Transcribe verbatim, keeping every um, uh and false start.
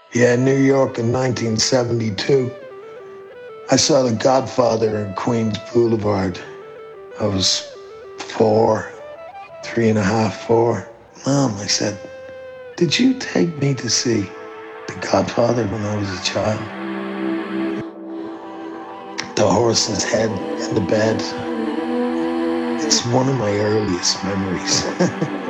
Yeah, New York in nineteen seventy-two. I saw The Godfather in Queens Boulevard. I was four, three and a half, four. Mom, I said, did you take me to see The Godfather when I was a child? The horse's head in the bed. It's one of my earliest memories.